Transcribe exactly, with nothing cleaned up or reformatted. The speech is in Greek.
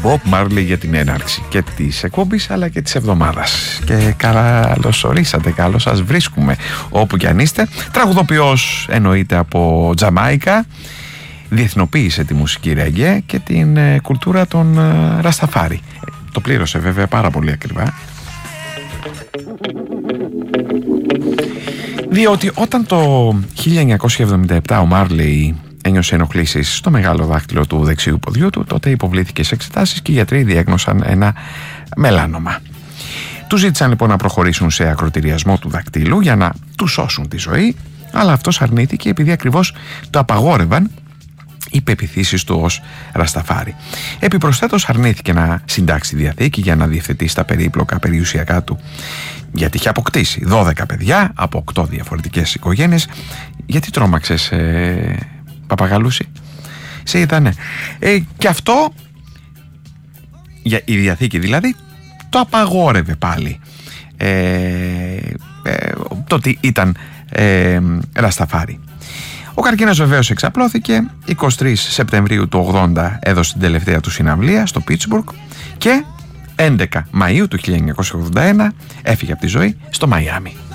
Bob Marley για την έναρξη και της εκπομπής αλλά και της εβδομάδας. Και καλώς ορίσατε, καλώς σας βρίσκουμε όπου κι αν είστε. Τραγουδοποιός εννοείται από Τζαμάικα. Διεθνοποίησε τη μουσική ρέγγε και την ε, κουλτούρα των ε, Ρασταφάρι. Το πλήρωσε βέβαια πάρα πολύ ακριβά. Διότι όταν το χίλια εννιακόσια εβδομήντα επτά ο Μάρλεϊ ένιωσε ενοχλήσεις στο μεγάλο δάχτυλο του δεξιού ποδιού του, τότε υποβλήθηκε σε εξετάσεις και οι γιατροί διέγνωσαν ένα μελάνομα. Του ζήτησαν λοιπόν να προχωρήσουν σε ακροτηριασμό του δακτύλου για να του σώσουν τη ζωή, αλλά αυτός αρνήθηκε επειδή ακριβώς το απαγόρευαν οι πεποιθήσεις του ως Ρασταφάρι. Επιπροσθέτως αρνήθηκε να συντάξει διαθήκη για να διευθετήσει τα περίπλοκα περιουσιακά του, γιατί είχε αποκτήσει δώδεκα παιδιά από οκτώ διαφορετικές οικογένειες. Γιατί τρόμαξες, ε, Παπαγαλούση? Σε είδανε. Ε, και αυτό, για η διαθήκη δηλαδή, το απαγόρευε πάλι. Ε, ε, το ότι ήταν ε, Ρασταφάρι. Ο καρκίνος βεβαίως εξαπλώθηκε. εικοστή τρίτη Σεπτεμβρίου του ογδόντα έδωσε την τελευταία του συναυλία στο Πίτσμπουργκ και έντεκα Μαΐου του χίλια εννιακόσια ογδόντα ένα έφυγε από τη ζωή στο Μαϊάμι.